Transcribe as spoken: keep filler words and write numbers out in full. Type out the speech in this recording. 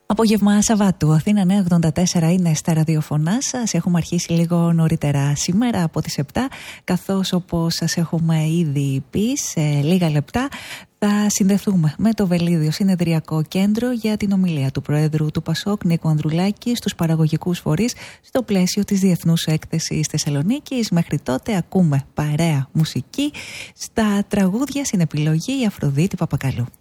Απόγευμα Σαββάτου, Αθήνα Νέα ογδόντα τέσσερα είναι στα ραδιοφωνά σας. Έχουμε αρχίσει λίγο νωρίτερα σήμερα από τις επτά, καθώς όπως σας έχουμε ήδη πει σε λίγα λεπτά θα συνδεθούμε με το Βελίδιο Συνεδριακό Κέντρο για την ομιλία του Προέδρου του Πασόκ Νίκου Ανδρουλάκη στους παραγωγικούς φορείς στο πλαίσιο της Διεθνούς Έκθεσης Θεσσαλονίκης. Μέχρι τότε ακούμε παρέα μουσική. Στα τραγούδια στην επιλογή η Αφροδίτη Παπακαλού.